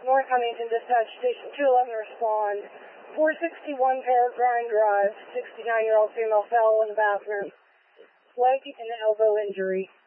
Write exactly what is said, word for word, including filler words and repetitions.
North Huntington Dispatch Station two eleven respond. four sixty-one Peregrine Drive, sixty-nine-year-old female fell in the bathroom. Leg and elbow injury.